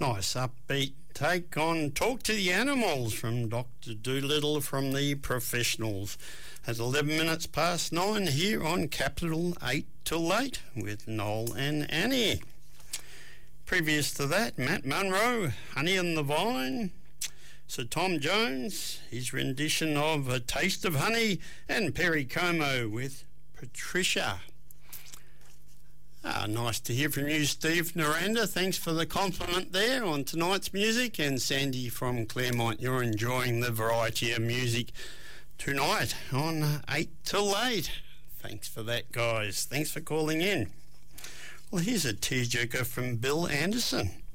Nice upbeat take on Talk to the Animals from Dr. Dolittle from the Professionals at 11 minutes past 9 here on Capital 8 till 8 with Noel and Annie. Previous to that, Matt Munro, Honey on the Vine, Sir Tom Jones, his rendition of A Taste of Honey, and Perry Como with Patricia. Nice to hear from you, Steve Naranda. Thanks for the compliment there on tonight's music. And Sandy from Claremont, you're enjoying the variety of music tonight on 8 till 8. Thanks for that, guys. Thanks for calling in. Well, here's a tearjerker from Bill Anderson.